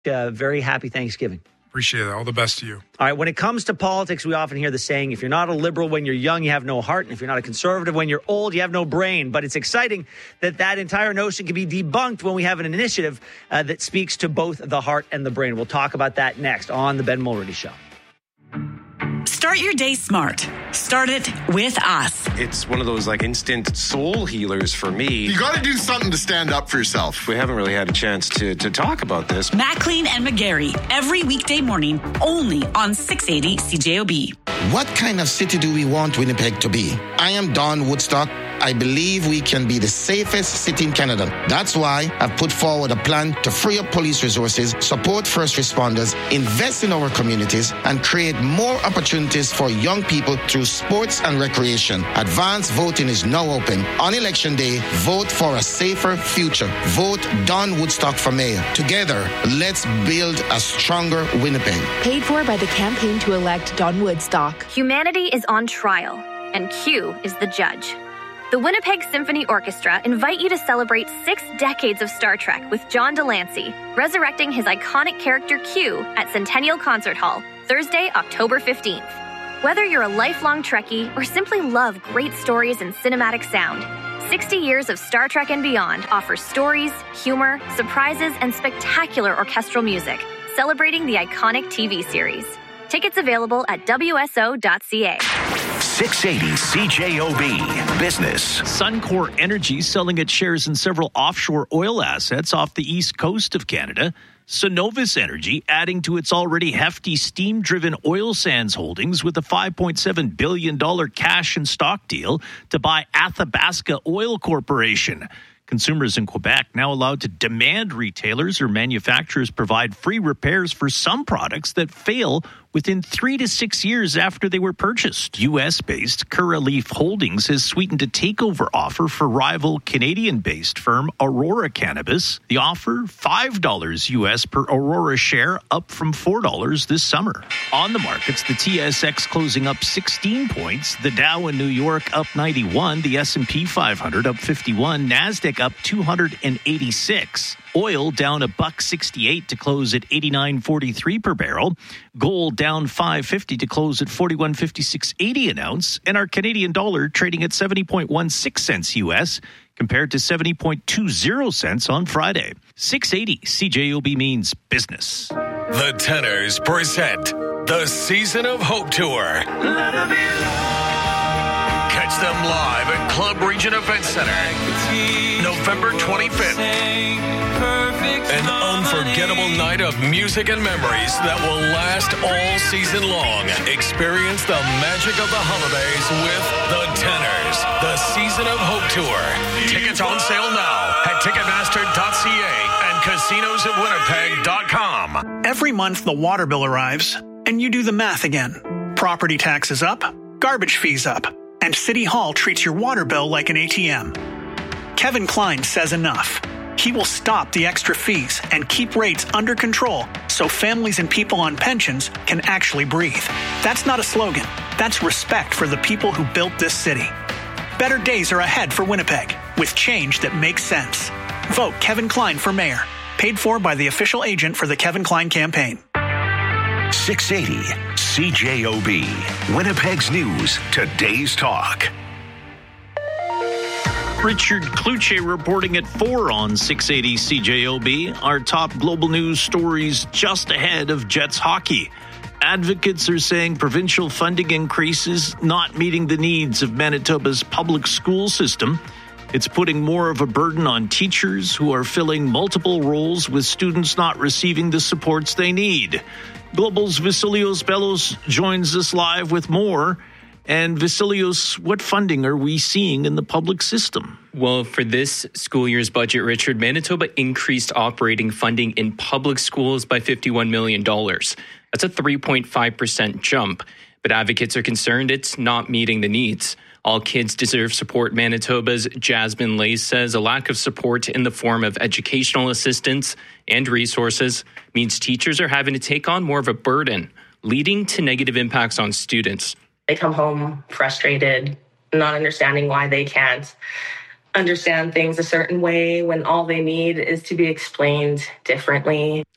very happy Thanksgiving. Appreciate it. All the best to you. All right, when it comes to politics, we often hear the saying, if you're not a liberal when you're young, you have no heart. And if you're not a conservative when you're old, you have no brain. But it's exciting that entire notion can be debunked when we have an initiative that speaks to both the heart and the brain. We'll talk about that next on The Ben Mulroney Show. Start your day smart. Start it with us. It's one of those instant soul healers for me. You got to do something to stand up for yourself. We haven't really had a chance to talk about this. Maclean and McGarry, every weekday morning, only on 680 CJOB. What kind of city do we want Winnipeg to be? I am Don Woodstock. I believe we can be the safest city in Canada. That's why I've put forward a plan to free up police resources, support first responders, invest in our communities, and create more opportunities for young people through sports and recreation. Advance voting is now open. On Election Day, vote for a safer future. Vote Don Woodstock for mayor. Together, let's build a stronger Winnipeg. Paid for by the campaign to elect Don Woodstock. Humanity is on trial, and Q is the judge. The Winnipeg Symphony Orchestra invite you to celebrate 6 decades of Star Trek with John Delancey, resurrecting his iconic character Q at Centennial Concert Hall, Thursday, October 15th. Whether you're a lifelong Trekkie or simply love great stories and cinematic sound, 60 years of Star Trek and beyond offers stories, humor, surprises, and spectacular orchestral music, celebrating the iconic TV series. Tickets available at WSO.ca. 680 CJOB Business. Suncor Energy selling its shares in several offshore oil assets off the east coast of Canada. Cenovus Energy adding to its already hefty steam-driven oil sands holdings with a $5.7 billion cash and stock deal to buy Athabasca Oil Corporation. Consumers in Quebec now allowed to demand retailers or manufacturers provide free repairs for some products that fail within 3 to 6 years after they were purchased. U.S.-based Curaleaf Holdings has sweetened a takeover offer for rival Canadian-based firm Aurora Cannabis. The offer, $5 U.S. per Aurora share, up from $4 this summer. On the markets, the TSX closing up 16 points, the Dow in New York up 91, the S&P 500 up 51, NASDAQ up 286. Oil down $1.68 to close at $89.43 per barrel. Gold down $5.50 to close at $41.56.80 an ounce. And our Canadian dollar trading at 70.16 cents U.S. compared to 70.20 cents on Friday. 680 CJOB means business. The Tenors present the Season of Hope Tour. Catch them live at Club Region Event Center, November 25th. An unforgettable night of music and memories that will last all season long. Experience the magic of the holidays with the Tenors, the Season of Hope Tour. Tickets on sale now at Ticketmaster.ca and casinosofwinnipeg.com. Every month the water bill arrives, and you do the math again. Property taxes up, garbage fees up, and City Hall treats your water bill like an ATM. Kevin Klein says enough. He will stop the extra fees and keep rates under control so families and people on pensions can actually breathe. That's not a slogan. That's respect for the people who built this city. Better days are ahead for Winnipeg with change that makes sense. Vote Kevin Klein for mayor. Paid for by the official agent for the Kevin Klein campaign. 680 CJOB. Winnipeg's News. Today's Talk. Richard Kluche reporting at 4 on 680 CJOB. Our top global news stories just ahead of Jets hockey. Advocates are saying provincial funding increases not meeting the needs of Manitoba's public school system. It's putting more of a burden on teachers who are filling multiple roles with students not receiving the supports they need. Global's Vasilios Bellos joins us live with more. And Vasilios, what funding are we seeing in the public system? Well, for this school year's budget, Richard, Manitoba increased operating funding in public schools by $51 million. That's a 3.5% jump. But advocates are concerned it's not meeting the needs. All Kids Deserve Support Manitoba's Jasmine Lace says a lack of support in the form of educational assistance and resources means teachers are having to take on more of a burden, leading to negative impacts on students. They come home frustrated, not understanding why they can't understand things a certain way when all they need is to be explained differently.